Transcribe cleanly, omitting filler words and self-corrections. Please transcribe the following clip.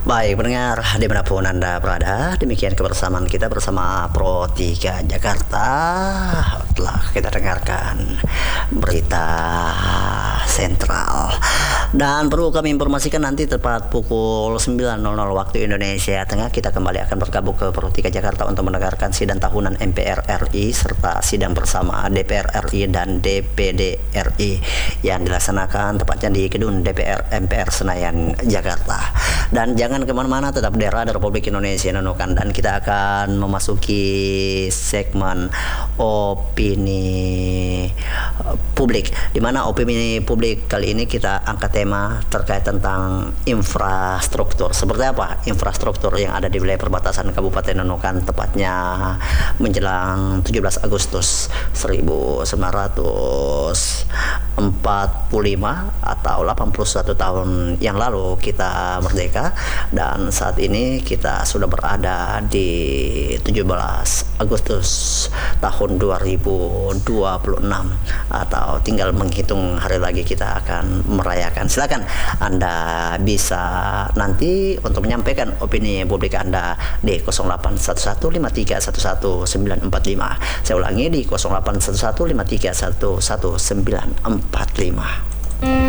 Baik pendengar dimanapun Anda berada, demikian kebersamaan kita bersama Pro 3 Jakarta. Telah kita dengarkan berita sentral. Dan perlu kami informasikan nanti tepat pukul 9.00 waktu Indonesia Tengah kita kembali akan bergabung ke Pro 3 Jakarta untuk mendengarkan sidang tahunan MPR RI serta sidang bersama DPR RI dan DPD RI yang dilaksanakan tepatnya di gedung DPR MPR Senayan Jakarta. Dan jangan kemana-mana, tetap di Radar Republik Indonesia Nunukan, dan kita akan memasuki segmen opini publik, di mana opini publik kali ini kita angkat tema terkait tentang infrastruktur. Seperti apa infrastruktur yang ada di wilayah perbatasan Kabupaten Nunukan, tepatnya menjelang 17 Agustus 1945 atau 81 tahun yang lalu kita merdeka, dan saat ini kita sudah berada di 17 Agustus tahun 2026 atau tinggal menghitung hari lagi kita akan merayakan. Silakan Anda bisa nanti untuk menyampaikan opini publik Anda di 081153111945. Saya ulangi di 081153111945.